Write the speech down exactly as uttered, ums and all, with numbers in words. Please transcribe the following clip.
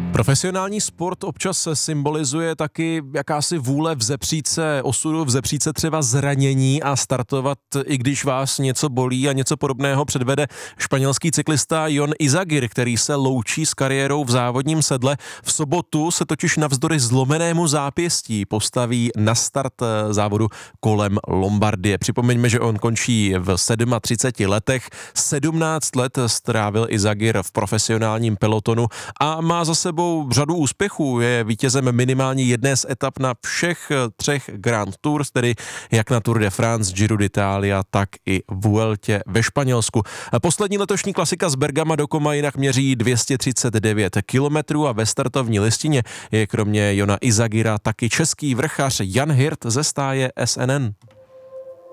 Profesionální sport občas symbolizuje taky jakási vůle vzepřít se osudu, vzepřít se třeba zranění a startovat, i když vás něco bolí, a něco podobného předvede španělský cyklista Jon Izagirre, který se loučí s kariérou v závodním sedle. V sobotu se totiž navzdory zlomenému zápěstí postaví na start závodu kolem Lombardie. Připomeňme, že on končí v třiceti sedmi letech. sedmnáct let strávil Izagirre v profesionálním pelotonu a má za sebou řadu úspěchů. Je vítězem minimálně jedné z etap na všech třech Grand Tours, tedy jak na Tour de France, Giro d'Italia, tak i Vueltě ve Španělsku. Poslední letošní klasika z Bergama do Koma jinak měří dvě stě třicet devět kilometrů a ve startovní listině je kromě Jona Izagirra taky český vrchař Jan Hirt ze stáje S N N.